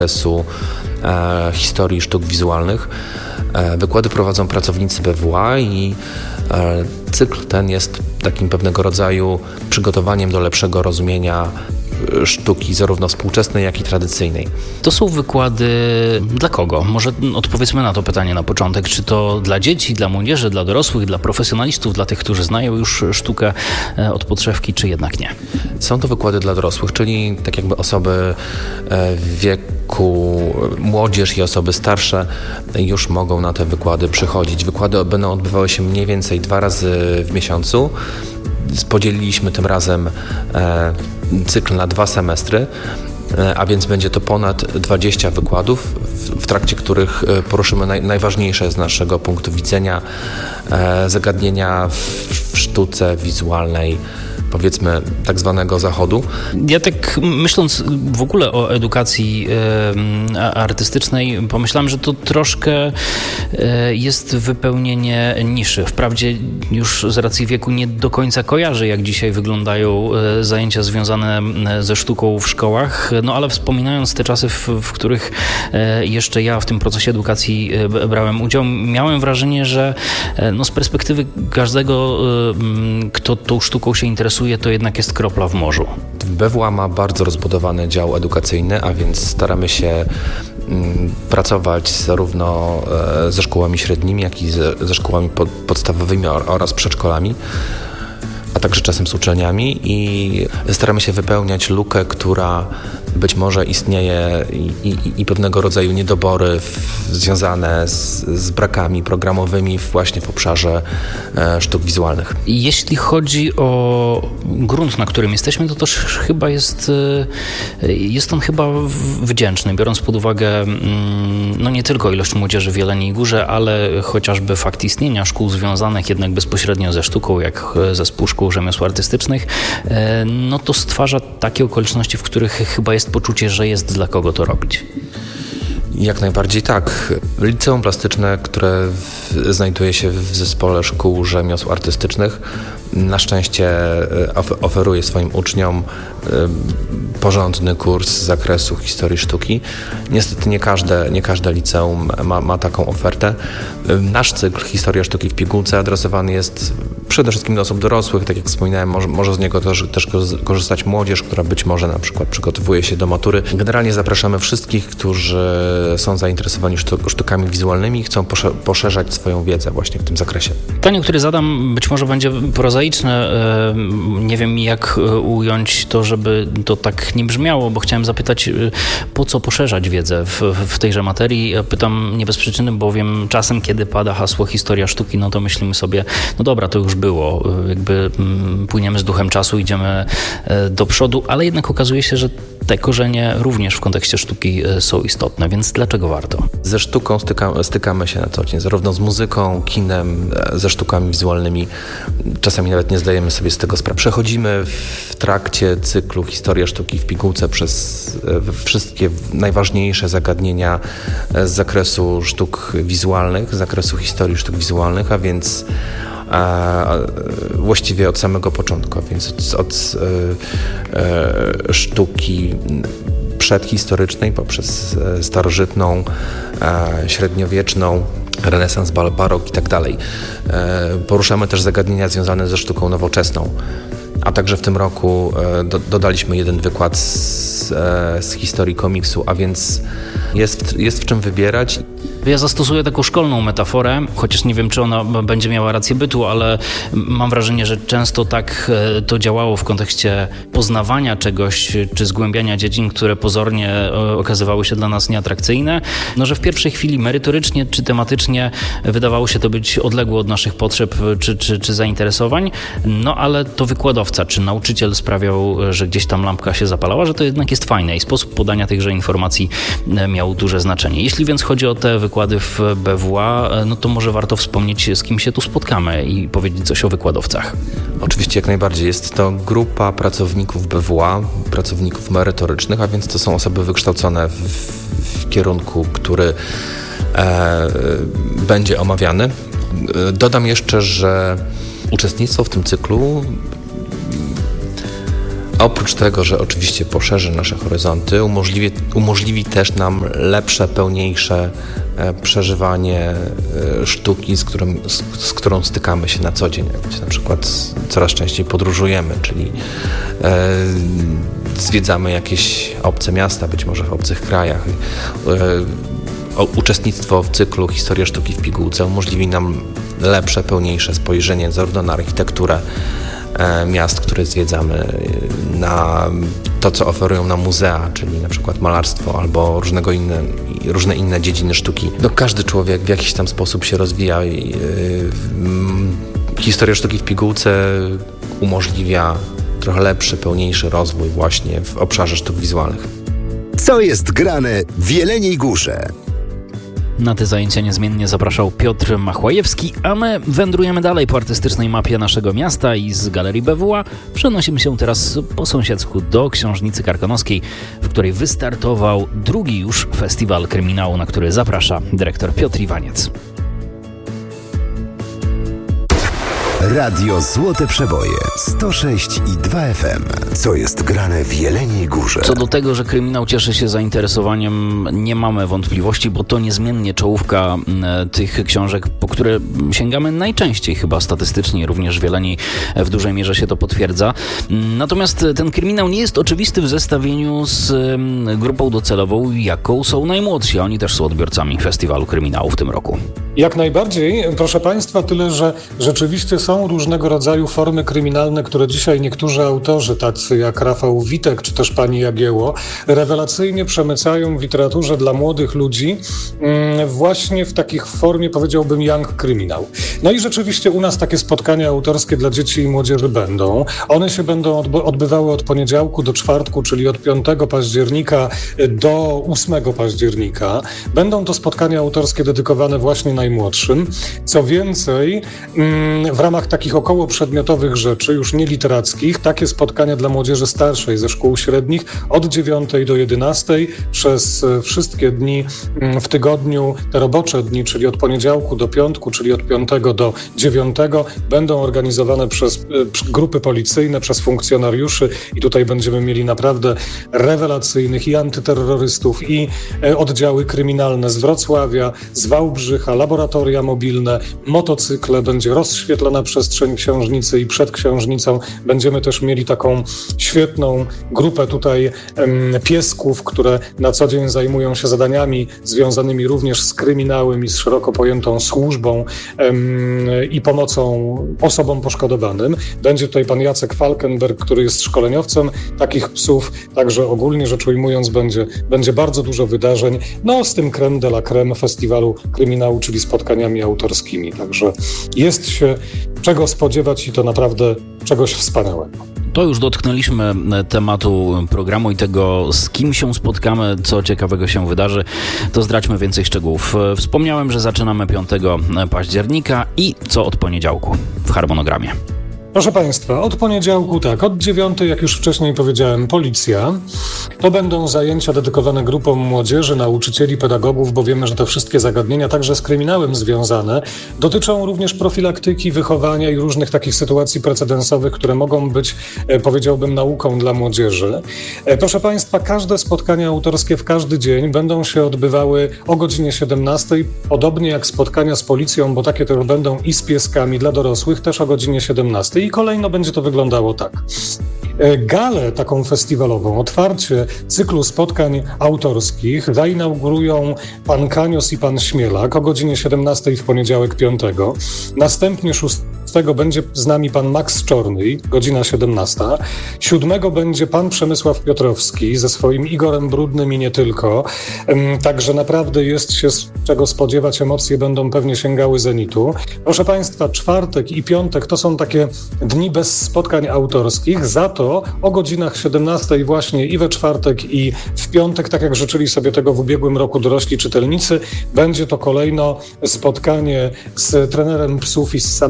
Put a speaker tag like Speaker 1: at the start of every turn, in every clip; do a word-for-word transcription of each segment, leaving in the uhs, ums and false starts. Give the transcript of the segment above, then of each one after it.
Speaker 1: zakresu e, historii sztuk wizualnych. E, wykłady prowadzą pracownicy B W A i e, cykl ten jest takim pewnego rodzaju przygotowaniem do lepszego rozumienia sztuki zarówno współczesnej, jak i tradycyjnej.
Speaker 2: To są wykłady dla kogo? Może odpowiedzmy na to pytanie na początek. Czy to dla dzieci, dla młodzieży, dla dorosłych, dla profesjonalistów, dla tych, którzy znają już sztukę od podszewki, czy jednak nie?
Speaker 1: Są to wykłady dla dorosłych, czyli tak jakby osoby w wieku, młodzież i osoby starsze już mogą na te wykłady przychodzić. Wykłady będą odbywały się mniej więcej dwa razy w miesiącu. Podzieliliśmy tym razem e, cykl na dwa semestry, e, a więc będzie to ponad dwadzieścia wykładów, w, w trakcie których poruszymy naj, najważniejsze z naszego punktu widzenia e, zagadnienia w, w sztuce wizualnej, powiedzmy tak zwanego zachodu.
Speaker 2: Ja tak myśląc w ogóle o edukacji e, artystycznej, pomyślałem, że to troszkę e, jest wypełnienie niszy. Wprawdzie już z racji wieku nie do końca kojarzę, jak dzisiaj wyglądają e, zajęcia związane ze sztuką w szkołach, no ale wspominając te czasy, w, w których e, jeszcze ja w tym procesie edukacji e, brałem udział, miałem wrażenie, że e, no, z perspektywy każdego, e, kto tą sztuką się interesuje, to jednak jest kropla w morzu.
Speaker 1: B W A ma bardzo rozbudowany dział edukacyjny, a więc staramy się mm, pracować zarówno e, ze szkołami średnimi, jak i ze, ze szkołami pod, podstawowymi oraz przedszkolami, a także czasem z uczelniami i staramy się wypełniać lukę, która być może istnieje i, i, i pewnego rodzaju niedobory w, związane z, z brakami programowymi właśnie w obszarze e, sztuk wizualnych.
Speaker 2: Jeśli chodzi o grunt, na którym jesteśmy, to też chyba jest, jest on chyba wdzięczny, biorąc pod uwagę no nie tylko ilość młodzieży w Jeleniej Górze, ale chociażby fakt istnienia szkół związanych jednak bezpośrednio ze sztuką, jak zespół szkół rzemiosł artystycznych, no to stwarza takie okoliczności, w których chyba jest poczucie, że jest dla kogo to robić.
Speaker 1: Jak najbardziej tak. Liceum Plastyczne, które w, znajduje się w zespole szkół rzemiosł artystycznych, na szczęście oferuje swoim uczniom porządny kurs z zakresu historii sztuki. Niestety nie każde, nie każde liceum ma, ma taką ofertę. Nasz cykl Historia sztuki w pigułce adresowany jest przede wszystkim do osób dorosłych, tak jak wspominałem, może, może z niego też, też korzystać młodzież, która być może na przykład przygotowuje się do matury. Generalnie zapraszamy wszystkich, którzy są zainteresowani sztuk, sztukami wizualnymi i chcą poszerzać swoją wiedzę właśnie w tym zakresie.
Speaker 2: Pytanie, które zadam, być może będzie prozaiczne. Nie wiem, jak ująć to, żeby to tak nie brzmiało, bo chciałem zapytać, po co poszerzać wiedzę w, w tejże materii. Ja pytam nie bez przyczyny, bowiem czasem, kiedy pada hasło historia sztuki, no to myślimy sobie, no dobra, to już było, jakby płyniemy z duchem czasu, idziemy do przodu, ale jednak okazuje się, że te korzenie również w kontekście sztuki są istotne, więc dlaczego warto?
Speaker 1: Ze sztuką styka, stykamy się na co dzień, zarówno z muzyką, kinem, ze sztukami wizualnymi. Czasami nawet nie zdajemy sobie z tego sprawy. Przechodzimy w trakcie cyklu Historia sztuki w pigułce przez wszystkie najważniejsze zagadnienia z zakresu sztuk wizualnych, z zakresu historii sztuk wizualnych, a więc a właściwie od samego początku, a więc od, od e, e, sztuki przedhistorycznej poprzez starożytną, e, średniowieczną, renesans, barok i tak dalej. E, poruszamy też zagadnienia związane ze sztuką nowoczesną, a także w tym roku e, do, dodaliśmy jeden wykład z, e, z historii komiksu, a więc jest, jest w czym wybierać.
Speaker 2: Ja zastosuję taką szkolną metaforę, chociaż nie wiem, czy ona będzie miała rację bytu, ale mam wrażenie, że często tak to działało w kontekście poznawania czegoś, czy zgłębiania dziedzin, które pozornie okazywały się dla nas nieatrakcyjne, no że w pierwszej chwili merytorycznie czy tematycznie wydawało się to być odległe od naszych potrzeb czy, czy, czy zainteresowań, no ale to wykładowca czy nauczyciel sprawiał, że gdzieś tam lampka się zapalała, że to jednak jest fajne i sposób podania tychże informacji miał duże znaczenie. Jeśli więc chodzi o te wykłady w B W A, no to może warto wspomnieć, z kim się tu spotkamy i powiedzieć coś o wykładowcach.
Speaker 1: Oczywiście jak najbardziej. Jest to grupa pracowników B W A, pracowników merytorycznych, a więc to są osoby wykształcone w, w kierunku, który e, będzie omawiany. Dodam jeszcze, że uczestnictwo w tym cyklu Oprócz tego, że oczywiście poszerzy nasze horyzonty, umożliwi, umożliwi też nam lepsze, pełniejsze e, przeżywanie e, sztuki, z, którym, z, z którą stykamy się na co dzień. Na przykład coraz częściej podróżujemy, czyli e, zwiedzamy jakieś obce miasta, być może w obcych krajach. E, o, uczestnictwo w cyklu Historia sztuki w pigułce umożliwi nam lepsze, pełniejsze spojrzenie zarówno na architekturę miast, które zwiedzamy, na to, co oferują nam muzea, czyli na przykład malarstwo albo różnego inne, różne inne dziedziny sztuki. No, każdy człowiek w jakiś tam sposób się rozwija i yy, Historia sztuki w pigułce umożliwia trochę lepszy, pełniejszy rozwój właśnie w obszarze sztuk wizualnych.
Speaker 3: Co jest grane w Jeleniej Górze?
Speaker 2: Na te zajęcia niezmiennie zapraszał Piotr Machłajewski, a my wędrujemy dalej po artystycznej mapie naszego miasta i z Galerii B W A przenosimy się teraz po sąsiedzku do Książnicy Karkonoskiej, w której wystartował drugi już festiwal kryminału, na który zaprasza dyrektor Piotr Iwaniec.
Speaker 3: Radio Złote Przeboje sto sześć i dwa F M. Co jest grane w Jeleniej Górze?
Speaker 2: Co do tego, że kryminał cieszy się zainteresowaniem, nie mamy wątpliwości, bo to niezmiennie czołówka e, tych książek, po które sięgamy najczęściej chyba statystycznie, również w Jeleniej w dużej mierze się to potwierdza. Natomiast ten kryminał nie jest oczywisty w zestawieniu z e, grupą docelową, jaką są najmłodsi. Oni też są odbiorcami festiwalu kryminału w tym roku.
Speaker 4: Jak najbardziej, proszę Państwa, tyle, że rzeczywiście są różnego rodzaju formy kryminalne, które dzisiaj niektórzy autorzy, tacy jak Rafał Witek czy też pani Jagiełło, rewelacyjnie przemycają w literaturze dla młodych ludzi właśnie w takich formie, powiedziałbym, young kryminał. No i rzeczywiście u nas takie spotkania autorskie dla dzieci i młodzieży będą. One się będą odbywały od poniedziałku do czwartku, czyli od piątego października do ósmego października. Będą to spotkania autorskie dedykowane właśnie najmłodszym. Co więcej, w ramach takich około przedmiotowych rzeczy, już nie literackich, takie spotkania dla młodzieży starszej ze szkół średnich od dziewiątej do jedenastej przez wszystkie dni w tygodniu, te robocze dni, czyli od poniedziałku do piątku, czyli od piątego do dziewiątego, będą organizowane przez grupy policyjne, przez funkcjonariuszy i tutaj będziemy mieli naprawdę rewelacyjnych i antyterrorystów, i oddziały kryminalne z Wrocławia, z Wałbrzycha, laboratoria mobilne, motocykle, będzie rozświetlona przestrzeń książnicy i przed książnicą będziemy też mieli taką świetną grupę tutaj em, piesków, które na co dzień zajmują się zadaniami związanymi również z kryminałem i z szeroko pojętą służbą em, i pomocą osobom poszkodowanym. Będzie tutaj pan Jacek Falkenberg, który jest szkoleniowcem takich psów, także ogólnie rzecz ujmując będzie, będzie bardzo dużo wydarzeń, no z tym crème de la crème festiwalu kryminału, czyli spotkaniami autorskimi. Także jest się czego spodziewać i to naprawdę czegoś wspaniałego.
Speaker 2: To już dotknęliśmy tematu programu i tego, z kim się spotkamy, co ciekawego się wydarzy. To zdradźmy więcej szczegółów. Wspomniałem, że zaczynamy piątego października i co od poniedziałku w harmonogramie.
Speaker 4: Proszę Państwa, od poniedziałku tak, od dziewiątej, jak już wcześniej powiedziałem, policja. To będą zajęcia dedykowane grupom młodzieży, nauczycieli, pedagogów, bo wiemy, że te wszystkie zagadnienia, także z kryminałem związane, dotyczą również profilaktyki, wychowania i różnych takich sytuacji precedensowych, które mogą być, powiedziałbym, nauką dla młodzieży. Proszę Państwa, każde spotkania autorskie w każdy dzień będą się odbywały o godzinie siedemnastej, podobnie jak spotkania z policją, bo takie też będą i z pieskami dla dorosłych, też o godzinie siedemnastej. I kolejno będzie to wyglądało tak. Galę taką festiwalową, otwarcie cyklu spotkań autorskich zainaugurują pan Kanios i pan Śmielak o godzinie siedemnastej w poniedziałek piątego. Następnie szóstego będzie z nami pan Max Czorny, godzina siedemnasta. siódmego będzie pan Przemysław Piotrowski ze swoim Igorem Brudnym i nie tylko. Także naprawdę jest się z czego spodziewać, emocje będą pewnie sięgały zenitu. Proszę Państwa, czwartek i piątek to są takie dni bez spotkań autorskich, za to o godzinach siedemnastej właśnie i we czwartek i w piątek, tak jak życzyli sobie tego w ubiegłym roku dorośli czytelnicy, będzie to kolejno spotkanie z trenerem psów i z samymi psami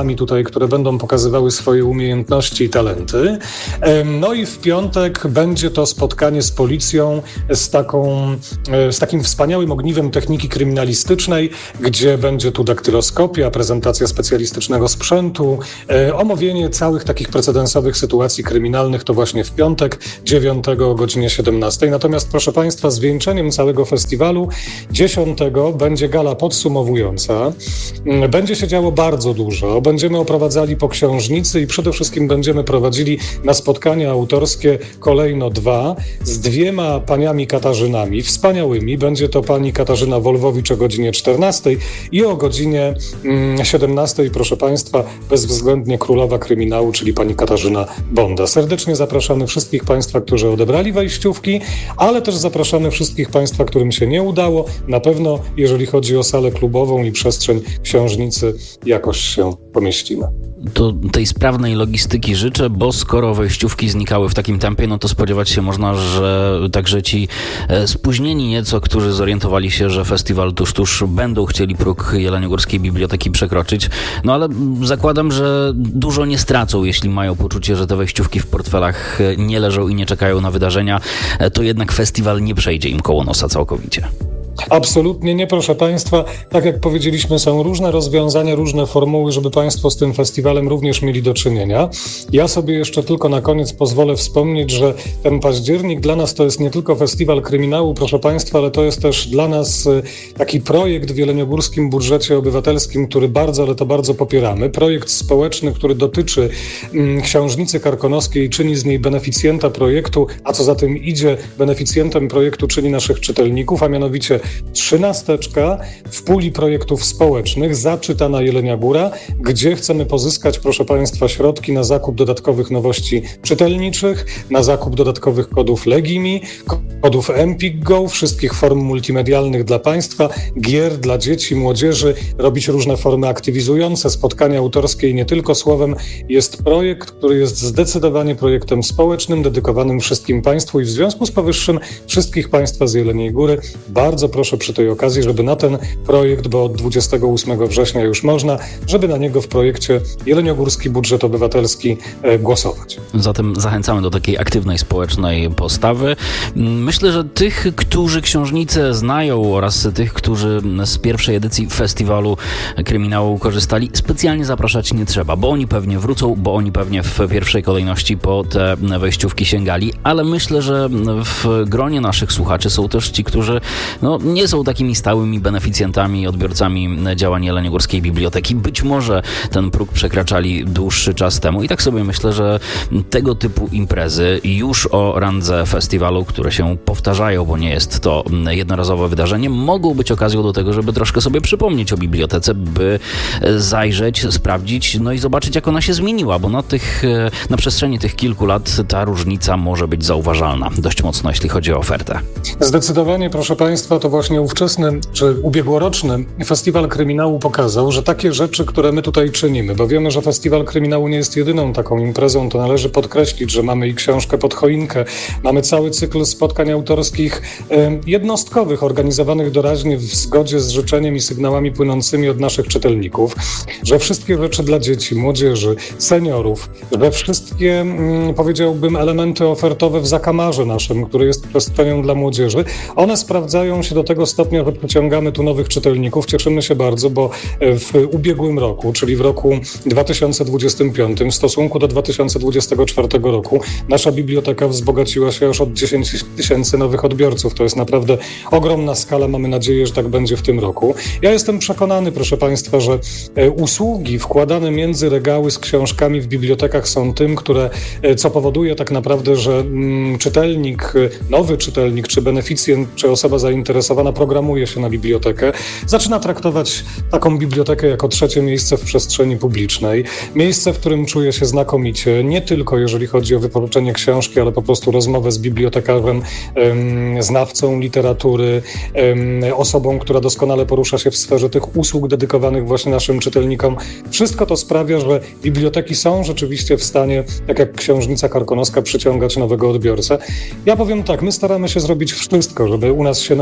Speaker 4: osobami tutaj, które będą pokazywały swoje umiejętności i talenty. No i w piątek będzie to spotkanie z policją, z, taką, z takim wspaniałym ogniwem techniki kryminalistycznej, gdzie będzie tu daktyloskopia, prezentacja specjalistycznego sprzętu, omówienie całych takich precedensowych sytuacji kryminalnych to właśnie w piątek, dziewiątego o godzinie siedemnastej. Natomiast proszę Państwa, zwieńczeniem całego festiwalu dziesiątego będzie gala podsumowująca. Będzie się działo bardzo dużo. Będziemy oprowadzali po książnicy i przede wszystkim będziemy prowadzili na spotkania autorskie kolejno dwa z dwiema paniami Katarzynami, wspaniałymi. Będzie to pani Katarzyna Wolwowicz o godzinie czternastej i o godzinie siedemnastej, proszę Państwa, bezwzględnie królowa kryminału, czyli pani Katarzyna Bonda. Serdecznie zapraszamy wszystkich Państwa, którzy odebrali wejściówki, ale też zapraszamy wszystkich Państwa, którym się nie udało. Na pewno, jeżeli chodzi o salę klubową i przestrzeń książnicy, jakoś się pomieścimy.
Speaker 2: To tej sprawnej logistyki życzę, bo skoro wejściówki znikały w takim tempie, no to spodziewać się można, że także ci spóźnieni nieco, którzy zorientowali się, że festiwal tuż, tuż będą chcieli próg Jeleniogórskiej Biblioteki przekroczyć. No ale zakładam, że dużo nie stracą, jeśli mają poczucie, że te wejściówki w portfelach nie leżą i nie czekają na wydarzenia, to jednak festiwal nie przejdzie im koło nosa całkowicie.
Speaker 4: Absolutnie nie, proszę Państwa. Tak jak powiedzieliśmy, są różne rozwiązania, różne formuły, żeby Państwo z tym festiwalem również mieli do czynienia. Ja sobie jeszcze tylko na koniec pozwolę wspomnieć, że ten październik dla nas to jest nie tylko festiwal kryminału, proszę Państwa, ale to jest też dla nas taki projekt w jeleniogórskim budżecie obywatelskim, który bardzo, ale to bardzo popieramy. Projekt społeczny, który dotyczy mm, Książnicy Karkonoskiej, czyni z niej beneficjenta projektu, a co za tym idzie, beneficjentem projektu czyni naszych czytelników, a mianowicie trzynasteczka w puli projektów społecznych Zaczytana Jelenia Góra, gdzie chcemy pozyskać, proszę Państwa, środki na zakup dodatkowych nowości czytelniczych, na zakup dodatkowych kodów Legimi, kodów Empik Go, wszystkich form multimedialnych dla Państwa, gier dla dzieci, młodzieży, robić różne formy aktywizujące, spotkania autorskie i nie tylko słowem. Jest projekt, który jest zdecydowanie projektem społecznym, dedykowanym wszystkim Państwu i w związku z powyższym wszystkich Państwa z Jeleniej Góry bardzo proszę przy tej okazji, żeby na ten projekt, bo od dwudziestego ósmego września już można, żeby na niego w projekcie Jeleniogórski Budżet Obywatelski e, głosować.
Speaker 2: Zatem zachęcamy do takiej aktywnej społecznej postawy. Myślę, że tych, którzy książnicę znają oraz tych, którzy z pierwszej edycji festiwalu kryminału korzystali, specjalnie zapraszać nie trzeba, bo oni pewnie wrócą, bo oni pewnie w pierwszej kolejności po te wejściówki sięgali, ale myślę, że w gronie naszych słuchaczy są też ci, którzy no, nie są takimi stałymi beneficjentami i odbiorcami działań Jeleniogórskiej Biblioteki. Być może ten próg przekraczali dłuższy czas temu i tak sobie myślę, że tego typu imprezy już o randze festiwalu, które się powtarzają, bo nie jest to jednorazowe wydarzenie, mogą być okazją do tego, żeby troszkę sobie przypomnieć o bibliotece, by zajrzeć, sprawdzić, no i zobaczyć, jak ona się zmieniła, bo na, tych, na przestrzeni tych kilku lat ta różnica może być zauważalna dość mocno, jeśli chodzi o ofertę.
Speaker 4: Zdecydowanie, proszę Państwa, to właśnie ówczesny czy ubiegłoroczny Festiwal Kryminału pokazał, że takie rzeczy, które my tutaj czynimy, bo wiemy, że Festiwal Kryminału nie jest jedyną taką imprezą, to należy podkreślić, że mamy i książkę pod choinkę, mamy cały cykl spotkań autorskich e, jednostkowych, organizowanych doraźnie w zgodzie z życzeniem i sygnałami płynącymi od naszych czytelników, że wszystkie rzeczy dla dzieci, młodzieży, seniorów, że wszystkie, mm, powiedziałbym, elementy ofertowe w zakamarze naszym, który jest przestrzenią dla młodzieży, one sprawdzają się do tego stopnia, że przyciągamy tu nowych czytelników. Cieszymy się bardzo, bo w ubiegłym roku, czyli w roku dwa tysiące dwudziestym piątym w stosunku do dwa tysiące dwudziestego czwartego roku nasza biblioteka wzbogaciła się już od dziesięć tysięcy nowych odbiorców. To jest naprawdę ogromna skala. Mamy nadzieję, że tak będzie w tym roku. Ja jestem przekonany, proszę Państwa, że usługi wkładane między regały z książkami w bibliotekach są tym, które, co powoduje tak naprawdę, że mm, czytelnik, nowy czytelnik, czy beneficjent, czy osoba zainteresowana programuje się na bibliotekę, zaczyna traktować taką bibliotekę jako trzecie miejsce w przestrzeni publicznej. Miejsce, w którym czuje się znakomicie, nie tylko jeżeli chodzi o wypożyczenie książki, ale po prostu rozmowę z bibliotekarzem, em, znawcą literatury, em, osobą, która doskonale porusza się w sferze tych usług dedykowanych właśnie naszym czytelnikom. Wszystko to sprawia, że biblioteki są rzeczywiście w stanie, tak jak Książnica Karkonoska, przyciągać nowego odbiorcę. Ja powiem tak, my staramy się zrobić wszystko, żeby u nas się nowy odbiorca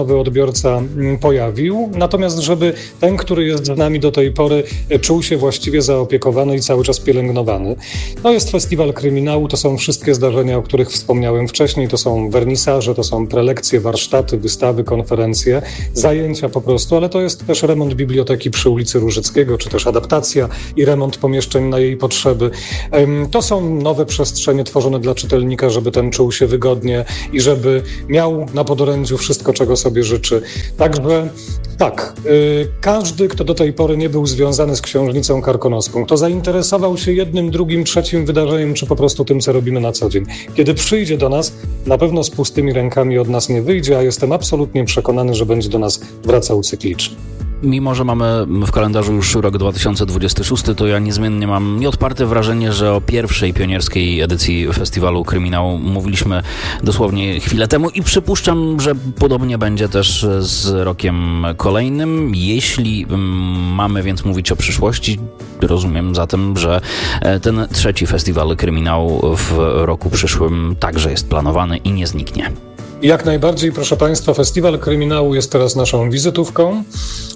Speaker 4: odbiorca pojawił, natomiast żeby ten, który jest z nami do tej pory, czuł się właściwie zaopiekowany i cały czas pielęgnowany. To jest festiwal kryminału, to są wszystkie zdarzenia, o których wspomniałem wcześniej, to są wernisaże, to są prelekcje, warsztaty, wystawy, konferencje, zajęcia po prostu, ale to jest też remont biblioteki przy ulicy Różyckiego, czy też adaptacja i remont pomieszczeń na jej potrzeby. To są nowe przestrzenie tworzone dla czytelnika, żeby ten czuł się wygodnie i żeby miał na podorędziu wszystko, czego sobie życzy. Także tak, yy, każdy, kto do tej pory nie był związany z Książnicą Karkonoską, kto zainteresował się jednym, drugim, trzecim wydarzeniem, czy po prostu tym, co robimy na co dzień, kiedy przyjdzie do nas, na pewno z pustymi rękami od nas nie wyjdzie, a jestem absolutnie przekonany, że będzie do nas wracał cyklicznie.
Speaker 2: Mimo że mamy w kalendarzu już rok dwa tysiące dwudziesty szósty, to ja niezmiennie mam nieodparte wrażenie, że o pierwszej pionierskiej edycji Festiwalu Kryminału mówiliśmy dosłownie chwilę temu i przypuszczam, że podobnie będzie też z rokiem kolejnym. Jeśli mamy więc mówić o przyszłości, rozumiem zatem, że ten trzeci Festiwal Kryminału w roku przyszłym także jest planowany i nie zniknie.
Speaker 4: Jak najbardziej, proszę Państwa, Festiwal Kryminału jest teraz naszą wizytówką.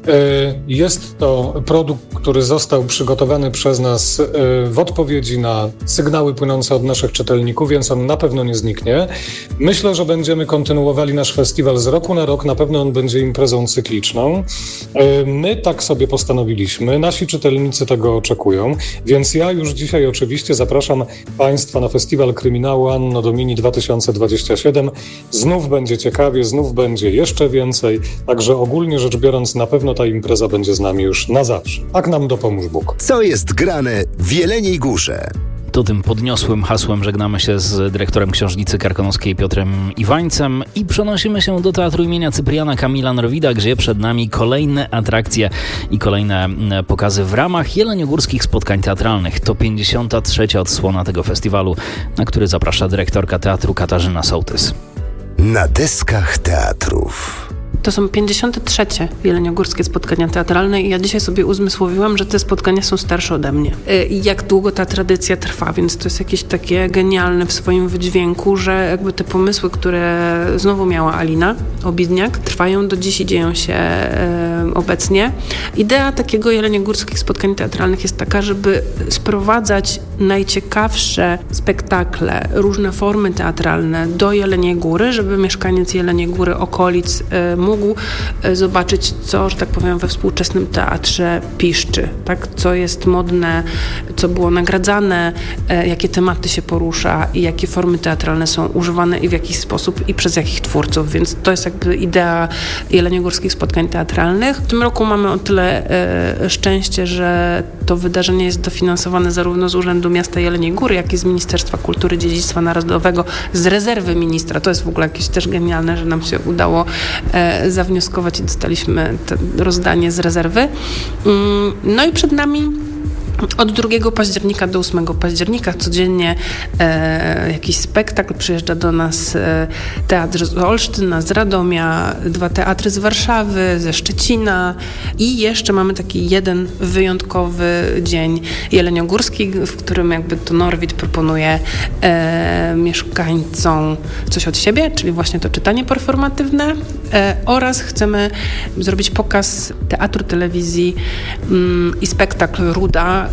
Speaker 4: Jest to produkt, który został przygotowany przez nas w odpowiedzi na sygnały płynące od naszych czytelników, więc on na pewno nie zniknie. Myślę, że będziemy kontynuowali nasz festiwal z roku na rok. Na pewno on będzie imprezą cykliczną. My tak sobie postanowiliśmy, nasi czytelnicy tego oczekują, więc ja już dzisiaj oczywiście zapraszam Państwa na Festiwal Kryminału Anno Domini dwa tysiące dwudziesty siódmy. Znów będzie ciekawie, znów będzie jeszcze więcej, także ogólnie rzecz biorąc na pewno ta impreza będzie z nami już na zawsze. Tak nam dopomóż Bóg.
Speaker 3: Co jest grane w Jeleniej Górze?
Speaker 2: To tym podniosłym hasłem żegnamy się z dyrektorem Książnicy Karkonoskiej Piotrem Iwańcem i przenosimy się do Teatru imienia Cypriana Kamila Norwida, gdzie przed nami kolejne atrakcje i kolejne pokazy w ramach jeleniogórskich spotkań teatralnych. To pięćdziesiąta trzecia odsłona tego festiwalu, na który zaprasza dyrektorka teatru Katarzyna Sołtys.
Speaker 3: Na deskach teatrów.
Speaker 5: To są pięćdziesiąte trzecie jeleniogórskie spotkania teatralne i ja dzisiaj sobie uzmysłowiłam, że te spotkania są starsze ode mnie. I jak długo ta tradycja trwa, więc to jest jakieś takie genialne w swoim wydźwięku, że jakby te pomysły, które znowu miała Alina Obidniak, trwają do dziś i dzieją się e, obecnie. Idea takiego jeleniogórskich spotkań teatralnych jest taka, żeby sprowadzać najciekawsze spektakle, różne formy teatralne do Jeleniej Góry, żeby mieszkaniec Jeleniej Góry, okolic e, mógł zobaczyć, co, że tak powiem, we współczesnym teatrze piszczy, tak? Co jest modne, co było nagradzane, e, jakie tematy się porusza i jakie formy teatralne są używane i w jaki sposób i przez jakich twórców, więc to jest jakby idea jeleniogórskich spotkań teatralnych. W tym roku mamy o tyle e, szczęście, że to wydarzenie jest dofinansowane zarówno z Urzędu Miasta Jeleniej Góry, jak i z Ministerstwa Kultury i Dziedzictwa Narodowego, z rezerwy ministra. To jest w ogóle jakieś też genialne, że nam się udało e, zawnioskować i dostaliśmy rozdanie z rezerwy. No i przed nami od drugiego października do ósmego października codziennie e, jakiś spektakl. Przyjeżdża do nas e, teatr z Olsztyna, z Radomia, dwa teatry z Warszawy, ze Szczecina i jeszcze mamy taki jeden wyjątkowy dzień jeleniogórski, w którym jakby to Norwid proponuje e, mieszkańcom coś od siebie, czyli właśnie to czytanie performatywne e, oraz chcemy zrobić pokaz teatru, telewizji mm, i spektakl Ruda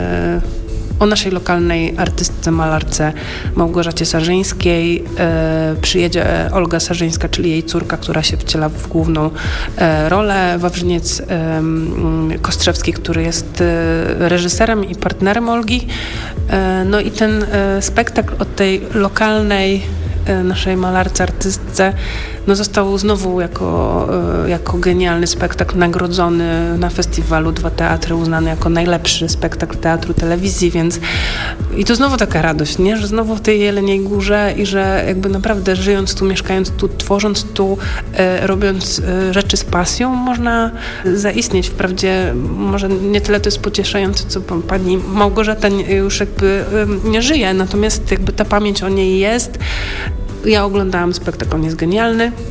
Speaker 5: o naszej lokalnej artystce, malarce Małgorzacie Sarzyńskiej. Przyjedzie Olga Sarzyńska, czyli jej córka, która się wciela w główną rolę. Wawrzyniec Kostrzewski, który jest reżyserem i partnerem Olgi. No i ten spektakl od tej lokalnej naszej malarce, artystce, no został znowu jako, jako genialny spektakl nagrodzony na festiwalu Dwa Teatry, uznany jako najlepszy spektakl teatru, telewizji, więc i to znowu taka radość, nie? Że znowu w tej Jeleniej Górze i że jakby naprawdę żyjąc tu, mieszkając tu, tworząc tu, e, robiąc e, rzeczy z pasją, można zaistnieć. Wprawdzie może nie tyle to jest pocieszające, co pani Małgorzata już jakby e, nie żyje, natomiast jakby ta pamięć o niej jest. Ja oglądałam spektakl, on jest genialny.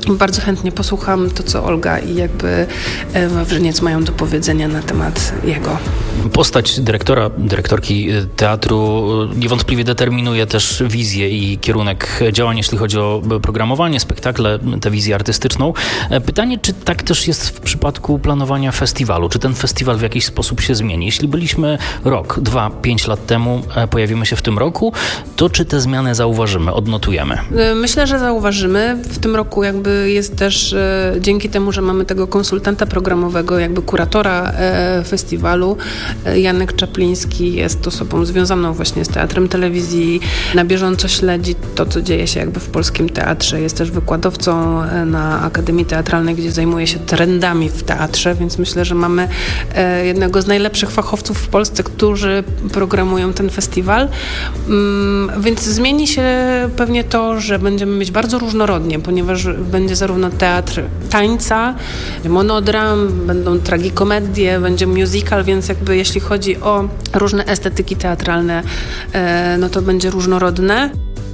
Speaker 5: Bardzo chętnie posłucham to, co Olga i jakby Wawrzyniec mają do powiedzenia na temat jego.
Speaker 2: Postać dyrektora, dyrektorki teatru niewątpliwie determinuje też wizję i kierunek działań, jeśli chodzi o programowanie, spektakle, tę wizję artystyczną. Pytanie, czy tak też jest w przypadku planowania festiwalu? Czy ten festiwal w jakiś sposób się zmieni? Jeśli byliśmy rok, dwa, pięć lat temu, pojawimy się w tym roku, to czy te zmiany zauważymy, odnotujemy?
Speaker 5: Myślę, że zauważymy. W tym roku jakby jest też dzięki temu, że mamy tego konsultanta programowego, jakby kuratora festiwalu. Janek Czapliński jest osobą związaną właśnie z teatrem telewizji, na bieżąco śledzi to, co dzieje się jakby w polskim teatrze. Jest też wykładowcą na Akademii Teatralnej, gdzie zajmuje się trendami w teatrze, więc myślę, że mamy jednego z najlepszych fachowców w Polsce, którzy programują ten festiwal. Więc zmieni się pewnie to, że będziemy mieć bardzo różnorodnie, ponieważ będzie zarówno teatr tańca, monodram, będą tragikomedie, będzie musical, więc jakby jeśli chodzi o różne estetyki teatralne, no to będzie różnorodne.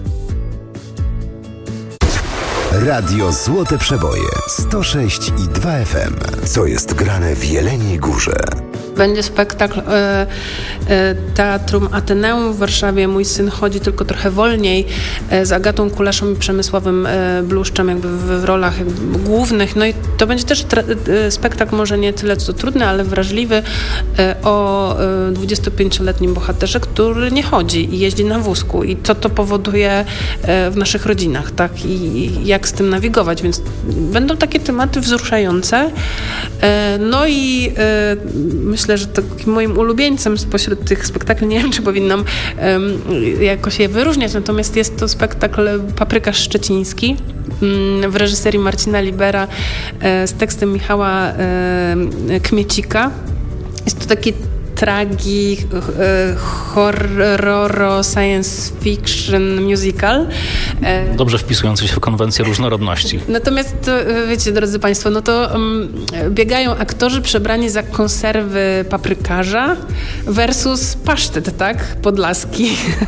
Speaker 3: Radio Złote Przeboje sto sześć i dwa F M. Co jest grane w Jeleniej Górze?
Speaker 5: Będzie spektakl e, e, Teatrum Ateneum w Warszawie. Mój syn chodzi tylko trochę wolniej e, z Agatą Kuleszą i Przemysławem e, Bluszczem jakby w, w rolach jakby głównych. No i to będzie też tra- e, spektakl może nie tyle co trudny, ale wrażliwy e, o e, dwudziestopięcioletnim bohaterze, który nie chodzi i jeździ na wózku. I co to powoduje e, w naszych rodzinach, tak? I, I jak z tym nawigować. Więc będą takie tematy wzruszające. E, no i e, myślę, że takim moim ulubieńcem spośród tych spektakli, nie wiem, czy powinnam um, jakoś je wyróżniać, natomiast jest to spektakl Paprykarz Szczeciński um, w reżyserii Marcina Libera e, z tekstem Michała e, Kmiecika. Jest to taki tragi, horror, science fiction, musical.
Speaker 2: Dobrze wpisujący się w konwencję różnorodności.
Speaker 5: Natomiast, wiecie, drodzy Państwo, no to um, biegają aktorzy przebrani za konserwy paprykarza versus pasztet, tak? Podlaski.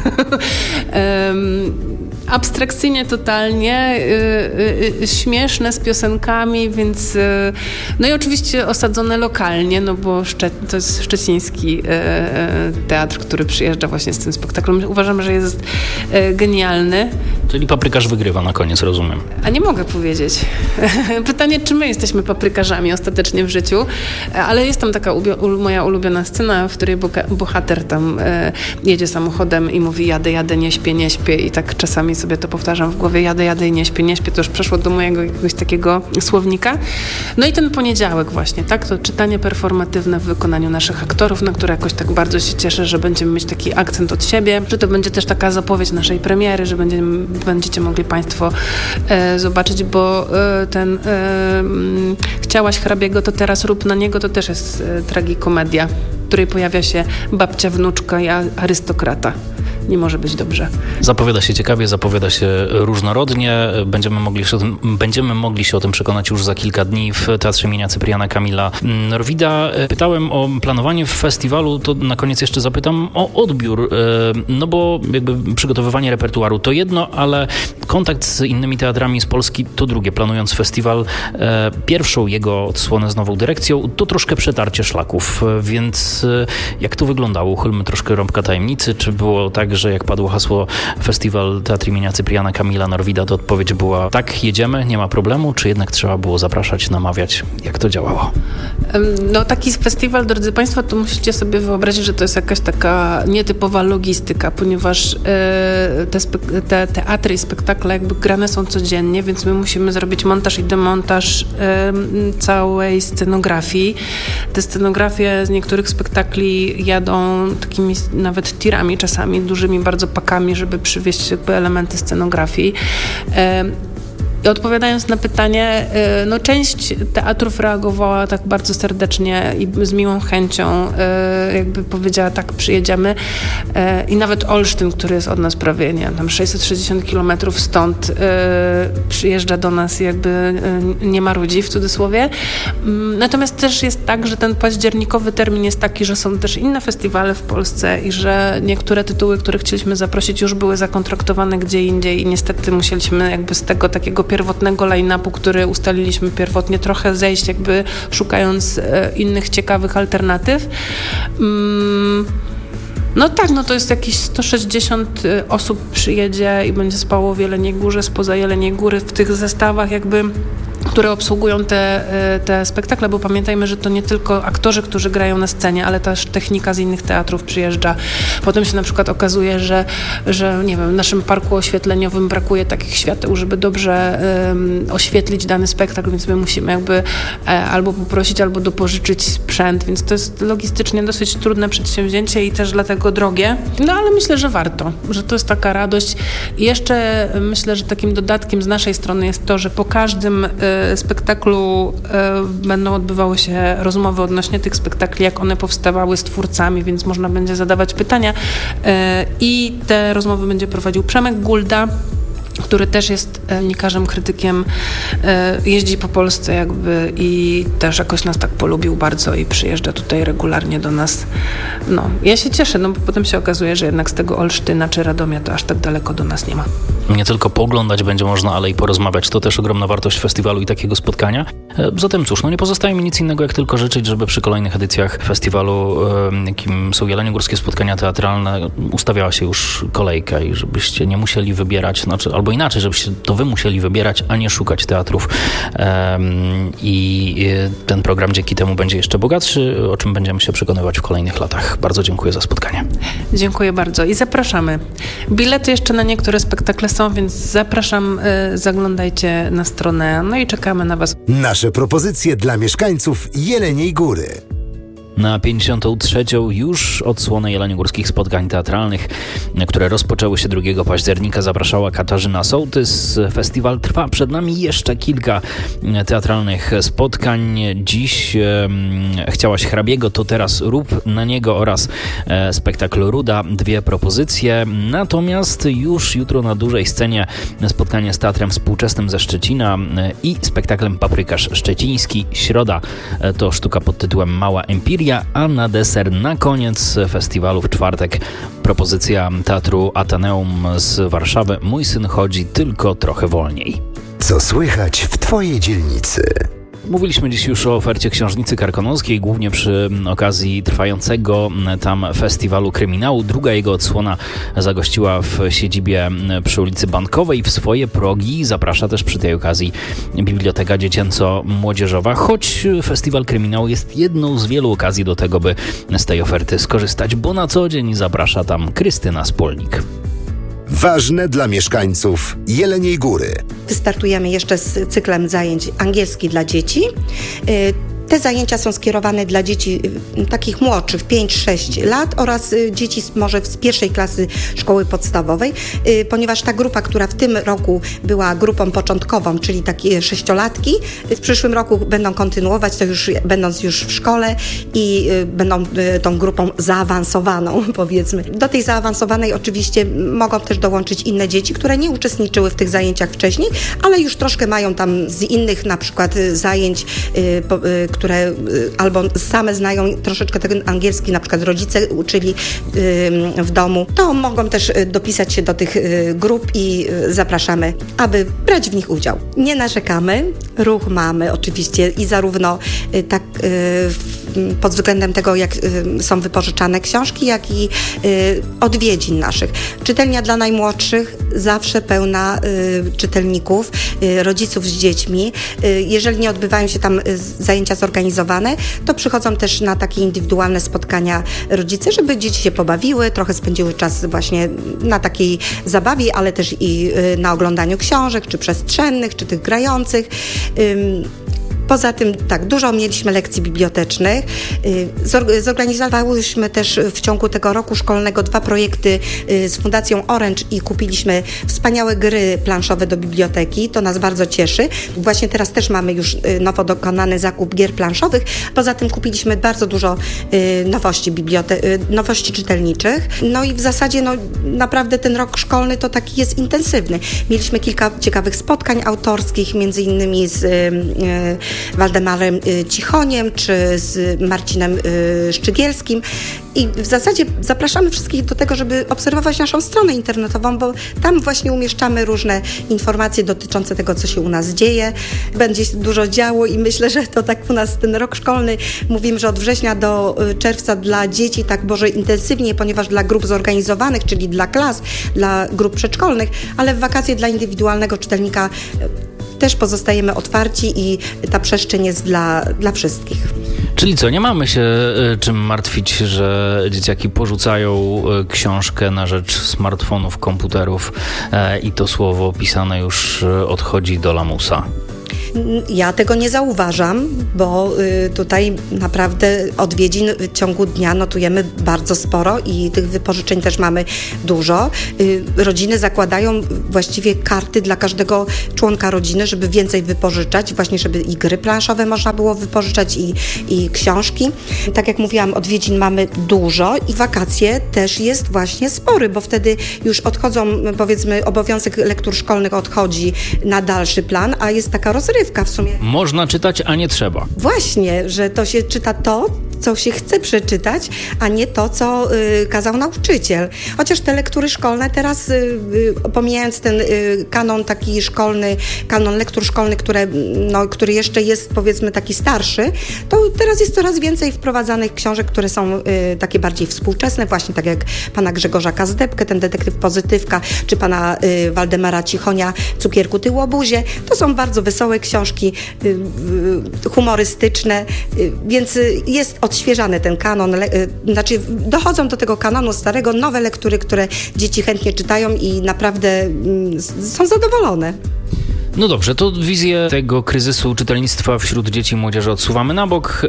Speaker 5: um, abstrakcyjnie totalnie, y, y, y, śmieszne z piosenkami, więc y, no i oczywiście osadzone lokalnie, no bo Szcze- to jest szczeciński y, y, teatr, który przyjeżdża właśnie z tym spektaklem. Uważam, że jest y, genialny.
Speaker 2: Czyli paprykarz wygrywa na koniec, rozumiem.
Speaker 5: A nie mogę powiedzieć. Pytanie, czy my jesteśmy paprykarzami ostatecznie w życiu, ale jest tam taka ubio- moja ulubiona scena, w której boka- bohater tam y, jedzie samochodem i mówi jadę, jadę, nie śpię, nie śpię i tak czasami sobie to powtarzam w głowie, jadę, jadę i nie śpię, nie śpię, to już przeszło do mojego jakiegoś takiego słownika. No i ten poniedziałek właśnie, tak, to czytanie performatywne w wykonaniu naszych aktorów, na które jakoś tak bardzo się cieszę, że będziemy mieć taki akcent od siebie, że to będzie też taka zapowiedź naszej premiery, że będziemy, będziecie mogli Państwo e, zobaczyć, bo e, ten e, Chciałaś hrabiego, to teraz rób na niego, to też jest e, tragikomedia, w której pojawia się babcia, wnuczka i arystokrata. Nie może być dobrze.
Speaker 2: Zapowiada się ciekawie, zapowiada się różnorodnie. Będziemy mogli, się o tym, będziemy mogli się o tym przekonać już za kilka dni w Teatrze imienia Cypriana Kamila Norwida. Pytałem o planowanie w festiwalu, to na koniec jeszcze zapytam o odbiór, no bo jakby przygotowywanie repertuaru to jedno, ale kontakt z innymi teatrami z Polski to drugie. Planując festiwal, pierwszą jego odsłonę z nową dyrekcją, to troszkę przetarcie szlaków, więc jak to wyglądało? Uchylmy troszkę rąbka tajemnicy. Czy było tak, że jak padło hasło Festiwal Teatr imienia Cypriana Kamila Norwida, to odpowiedź była tak, jedziemy, nie ma problemu, czy jednak trzeba było zapraszać, namawiać? Jak to działało?
Speaker 5: No taki festiwal, drodzy Państwo, to musicie sobie wyobrazić, że to jest jakaś taka nietypowa logistyka, ponieważ te, spe- te teatry i spektakle jakby grane są codziennie, więc my musimy zrobić montaż i demontaż całej scenografii. Te scenografie z niektórych spektakli jadą takimi nawet tirami czasami, dużymi bardzo pakami, żeby przywieźć jakby elementy scenografii. I odpowiadając na pytanie, no część teatrów reagowała tak bardzo serdecznie i z miłą chęcią, jakby powiedziała tak, przyjedziemy. I nawet Olsztyn, który jest od nas prawie, nie tam sześćset sześćdziesiąt kilometrów stąd, przyjeżdża do nas i jakby nie marudzi w cudzysłowie. Natomiast też jest tak, że ten październikowy termin jest taki, że są też inne festiwale w Polsce i że niektóre tytuły, które chcieliśmy zaprosić, już były zakontraktowane gdzie indziej i niestety musieliśmy jakby z tego takiego pierwotnego line-upu, który ustaliliśmy pierwotnie, trochę zejść jakby szukając innych ciekawych alternatyw. Mm. No tak, no to jest jakieś sto sześćdziesiąt osób przyjedzie i będzie spało w Jeleniej Górze, spoza Jeleniej Góry w tych zestawach jakby, które obsługują te, te spektakle, bo pamiętajmy, że to nie tylko aktorzy, którzy grają na scenie, ale też technika z innych teatrów przyjeżdża. Potem się na przykład okazuje, że, że nie wiem, w naszym parku oświetleniowym brakuje takich świateł, żeby dobrze um, oświetlić dany spektakl, więc my musimy jakby e, albo poprosić, albo dopożyczyć sprzęt, więc to jest logistycznie dosyć trudne przedsięwzięcie i też dlatego drogie. No ale myślę, że warto, że to jest taka radość. I jeszcze myślę, że takim dodatkiem z naszej strony jest to, że po każdym spektaklu będą odbywały się rozmowy odnośnie tych spektakli, jak one powstawały z twórcami, więc można będzie zadawać pytania i te rozmowy będzie prowadził Przemek Gulda, który też jest dziennikarzem, krytykiem, jeździ po Polsce jakby i też jakoś nas tak polubił bardzo i przyjeżdża tutaj regularnie do nas. No, ja się cieszę, no bo potem się okazuje, że jednak z tego Olsztyna czy Radomia to aż tak daleko do nas nie ma.
Speaker 2: Nie tylko pooglądać będzie można, ale i porozmawiać. To też ogromna wartość festiwalu i takiego spotkania. Zatem cóż, no nie pozostaje mi nic innego, jak tylko życzyć, żeby przy kolejnych edycjach festiwalu, jakim są Jeleniogórskie Spotkania Teatralne, ustawiała się już kolejka i żebyście nie musieli wybierać, znaczy, albo inaczej, żebyście to wy musieli wybierać, a nie szukać teatrów. I ten program dzięki temu będzie jeszcze bogatszy, o czym będziemy się przekonywać w kolejnych latach. Bardzo dziękuję za spotkanie.
Speaker 5: Dziękuję bardzo i zapraszamy. Bilety jeszcze na niektóre spektakle są, więc zapraszam, zaglądajcie na stronę, no i czekamy na was.
Speaker 3: Nasze propozycje dla mieszkańców Jeleniej Góry.
Speaker 2: Na pięćdziesiątą trzecią już odsłonę Jeleniogórskich Spotkań Teatralnych, które rozpoczęły się drugiego października, zapraszała Katarzyna Sołtys. Festiwal trwa, przed nami jeszcze kilka teatralnych spotkań. Dziś e, Chciałaś hrabiego, to teraz rób na niego oraz e, spektakl Ruda, dwie propozycje. Natomiast już jutro na dużej scenie spotkanie z Teatrem Współczesnym ze Szczecina e, i spektaklem Paprykarz Szczeciński. Środa e, to sztuka pod tytułem Mała Empiria, a na deser na koniec festiwalu w czwartek propozycja Teatru Ateneum z Warszawy. Mój syn chodzi tylko trochę wolniej.
Speaker 3: Co słychać w twojej dzielnicy?
Speaker 2: Mówiliśmy dziś już o ofercie Książnicy Karkonoskiej, głównie przy okazji trwającego tam festiwalu kryminału. Druga jego odsłona zagościła w siedzibie przy ulicy Bankowej. W swoje progi zaprasza też przy tej okazji Biblioteka Dziecięco-Młodzieżowa, choć festiwal kryminału jest jedną z wielu okazji do tego, by z tej oferty skorzystać, bo na co dzień zaprasza tam Krystyna Spolnik.
Speaker 3: Ważne dla mieszkańców Jeleniej Góry.
Speaker 6: Wystartujemy jeszcze z cyklem zajęć angielski dla dzieci. Te zajęcia są skierowane dla dzieci takich młodszych, pięć sześć lat oraz dzieci może z pierwszej klasy szkoły podstawowej, ponieważ ta grupa, która w tym roku była grupą początkową, czyli takie sześciolatki, w przyszłym roku będą kontynuować to już będąc już w szkole i będą tą grupą zaawansowaną, powiedzmy. Do tej zaawansowanej oczywiście mogą też dołączyć inne dzieci, które nie uczestniczyły w tych zajęciach wcześniej, ale już troszkę mają tam z innych na przykład zajęć, które albo same znają troszeczkę ten angielski, na przykład rodzice uczyli w domu, to mogą też dopisać się do tych grup i zapraszamy, aby brać w nich udział. Nie narzekamy, ruch mamy oczywiście i zarówno tak pod względem tego, jak są wypożyczane książki, jak i odwiedzin naszych. Czytelnia dla najmłodszych zawsze pełna czytelników, rodziców z dziećmi. Jeżeli nie odbywają się tam zajęcia zorganizowane, to przychodzą też na takie indywidualne spotkania rodzice, żeby dzieci się pobawiły, trochę spędziły czas właśnie na takiej zabawie, ale też i na oglądaniu książek, czy przestrzennych, czy tych grających. Poza tym tak, dużo mieliśmy lekcji bibliotecznych. Zorganizowałyśmy też w ciągu tego roku szkolnego dwa projekty z Fundacją Orange i kupiliśmy wspaniałe gry planszowe do biblioteki. To nas bardzo cieszy. Właśnie teraz też mamy już nowo dokonany zakup gier planszowych. Poza tym kupiliśmy bardzo dużo nowości, bibliote- nowości czytelniczych. No i w zasadzie no, naprawdę ten rok szkolny to taki jest intensywny. Mieliśmy kilka ciekawych spotkań autorskich, między innymi z Waldemarem Cichoniem, czy z Marcinem Szczygielskim. I w zasadzie zapraszamy wszystkich do tego, żeby obserwować naszą stronę internetową, bo tam właśnie umieszczamy różne informacje dotyczące tego, co się u nas dzieje. Będzie się dużo działo i myślę, że to tak u nas ten rok szkolny, mówimy, że od września do czerwca dla dzieci tak może intensywnie, ponieważ dla grup zorganizowanych, czyli dla klas, dla grup przedszkolnych, ale w wakacje dla indywidualnego czytelnika też pozostajemy otwarci i ta przestrzeń jest dla, dla wszystkich.
Speaker 2: Czyli co, nie mamy się y, czym martwić, że dzieciaki porzucają y, książkę na rzecz smartfonów, komputerów y, i to słowo pisane już y, odchodzi do lamusa.
Speaker 6: Ja tego nie zauważam, bo y, tutaj naprawdę odwiedzin w ciągu dnia notujemy bardzo sporo i tych wypożyczeń też mamy dużo. Y, rodziny zakładają właściwie karty dla każdego członka rodziny, żeby więcej wypożyczać, właśnie żeby i gry planszowe można było wypożyczać i, i książki. Tak jak mówiłam, odwiedzin mamy dużo i wakacje też jest właśnie spory, bo wtedy już odchodzą, powiedzmy, obowiązek lektur szkolnych odchodzi na dalszy plan, a jest taka rozrywka w sumie.
Speaker 2: Można czytać, a nie trzeba.
Speaker 6: Właśnie, że to się czyta to, co się chce przeczytać, a nie to, co y, kazał nauczyciel. Chociaż te lektury szkolne teraz, y, y, pomijając ten y, kanon taki szkolny, kanon lektur szkolnych, które, no, który jeszcze jest, powiedzmy, taki starszy, to teraz jest coraz więcej wprowadzanych książek, które są y, takie bardziej współczesne, właśnie tak jak pana Grzegorza Kazdebkę, ten detektyw Pozytywka, czy pana y, Waldemara Cichonia, Cukierku ty łobuzie. To są bardzo wesołe książki, y, y, humorystyczne, y, więc y, jest odświeżany ten kanon, le, y, znaczy dochodzą do tego kanonu starego nowe lektury, które dzieci chętnie czytają i naprawdę y, są zadowolone.
Speaker 2: No dobrze, to wizję tego kryzysu czytelnictwa wśród dzieci i młodzieży odsuwamy na bok.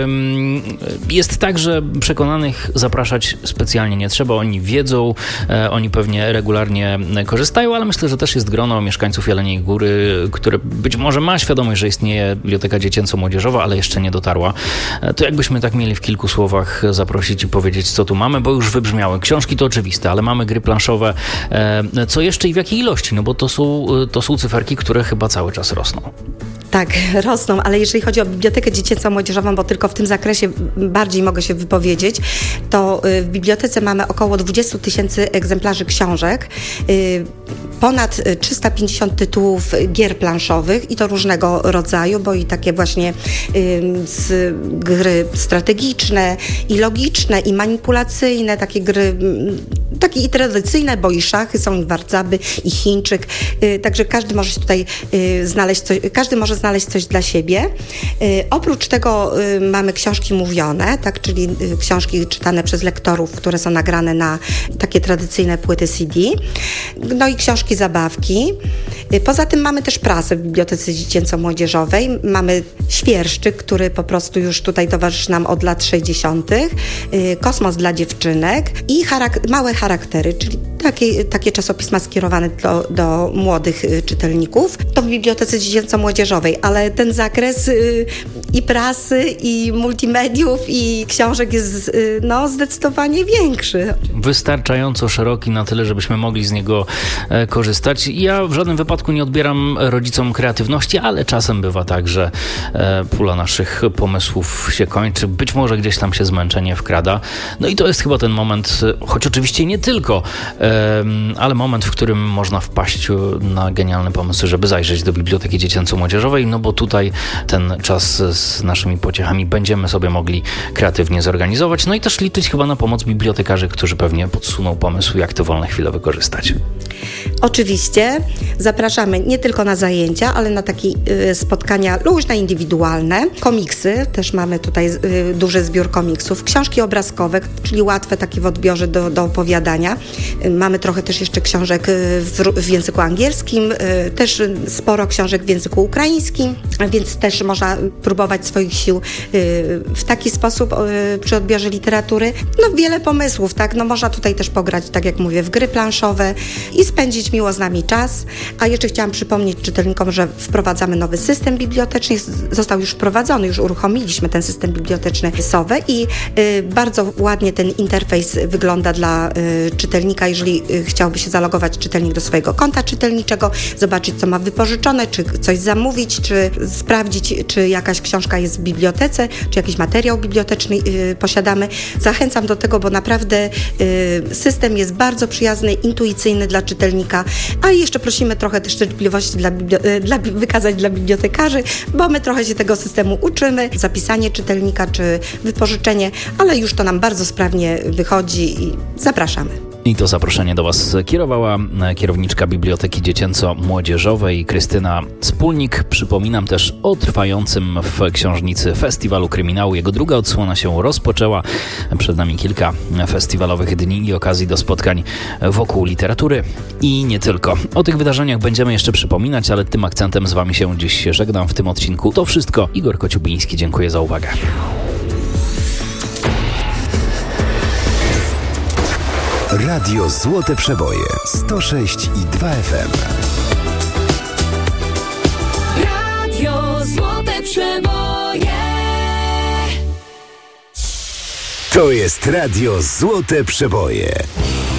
Speaker 2: Jest tak, że przekonanych zapraszać specjalnie nie trzeba. Oni wiedzą, oni pewnie regularnie korzystają, ale myślę, że też jest grono mieszkańców Jeleniej Góry, które być może ma świadomość, że istnieje Biblioteka Dziecięco-Młodzieżowa, ale jeszcze nie dotarła. To jakbyśmy tak mieli w kilku słowach zaprosić i powiedzieć, co tu mamy, bo już wybrzmiały. Książki to oczywiste, ale mamy gry planszowe. Co jeszcze i w jakiej ilości? No bo to są, to są cyferki, które które chyba cały czas rosną.
Speaker 6: Tak, rosną, ale jeżeli chodzi o Bibliotekę Dziecięco-Młodzieżową, bo tylko w tym zakresie bardziej mogę się wypowiedzieć, to w bibliotece mamy około dwadzieścia tysięcy egzemplarzy książek, ponad trzysta pięćdziesiąt tytułów gier planszowych i to różnego rodzaju, bo i takie właśnie z gry strategiczne i logiczne i manipulacyjne, takie gry takie i tradycyjne, bo i szachy są, i wardzaby, i Chińczyk, także każdy może się tutaj znaleźć coś, każdy może znaleźć coś dla siebie. Oprócz tego mamy książki mówione, tak, czyli książki czytane przez lektorów, które są nagrane na takie tradycyjne płyty C D. No i książki zabawki. Poza tym mamy też prasę w Bibliotece Dziecięco-Młodzieżowej. Mamy świerszczyk, który po prostu już tutaj towarzyszy nam od lat sześćdziesiątych. Kosmos dla dziewczynek i charak- małe charaktery, czyli takie, takie czasopisma skierowane do, do młodych czytelników. To w Bibliotece Dziecięco-Młodzieżowej, ale ten zakres y, i prasy, i multimediów, i książek jest y, no, zdecydowanie większy.
Speaker 2: Wystarczająco szeroki na tyle, żebyśmy mogli z niego e, korzystać. Ja w żadnym wypadku nie odbieram rodzicom kreatywności, ale czasem bywa tak, że e, pula naszych pomysłów się kończy. Być może gdzieś tam się zmęczenie wkrada. No i to jest chyba ten moment, choć oczywiście nie tylko, e, ale moment, w którym można wpaść na genialny pomysł, żeby zajrzeć do Biblioteki Dziecięco-Młodzieżowej, no bo tutaj ten czas z naszymi pociechami będziemy sobie mogli kreatywnie zorganizować, no i też liczyć chyba na pomoc bibliotekarzy, którzy pewnie podsuną pomysł, jak te wolne chwile wykorzystać.
Speaker 6: Oczywiście zapraszamy nie tylko na zajęcia, ale na takie y, spotkania luźne, indywidualne. Komiksy, też mamy tutaj y, duży zbiór komiksów. Książki obrazkowe, czyli łatwe takie w odbiorze do, do opowiadania. Y, mamy trochę też jeszcze książek y, w, w języku angielskim, y, też sporo książek w języku ukraińskim, więc też można próbować swoich sił y, w taki sposób y, przy odbiorze literatury. No wiele pomysłów, tak? No można tutaj też pograć, tak jak mówię, w gry planszowe i spędzić miło z nami czas. A jeszcze chciałam przypomnieć czytelnikom, że wprowadzamy nowy system biblioteczny. Został już wprowadzony, już uruchomiliśmy ten system biblioteczny S O W E i y, bardzo ładnie ten interfejs wygląda dla czytelnika, jeżeli chciałby się zalogować czytelnik do swojego konta czytelniczego, zobaczyć, co ma wypożyczone, czy coś zamówić, czy sprawdzić, czy jakaś książka jest w bibliotece, czy jakiś materiał biblioteczny y, posiadamy. Zachęcam do tego, bo naprawdę y, system jest bardzo przyjazny, intuicyjny dla czytelnika, a jeszcze prosimy trochę też cierpliwości dla, y, dla, wykazać dla bibliotekarzy, bo my trochę się tego systemu uczymy, zapisanie czytelnika, czy wypożyczenie, ale już to nam bardzo sprawnie wychodzi i zapraszamy.
Speaker 2: I to zaproszenie do Was kierowała kierowniczka Biblioteki Dziecięco-Młodzieżowej Krystyna Spólnik. Przypominam też o trwającym w Książnicy Festiwalu Kryminału. Jego druga odsłona się rozpoczęła. Przed nami kilka festiwalowych dni i okazji do spotkań wokół literatury i nie tylko. O tych wydarzeniach będziemy jeszcze przypominać, ale tym akcentem z Wami się dziś żegnam w tym odcinku. To wszystko. Igor Kociubiński, dziękuję za uwagę.
Speaker 3: Radio Złote Przeboje sto sześć i dwa F M.
Speaker 7: Radio Złote Przeboje.
Speaker 3: To jest Radio Złote Przeboje.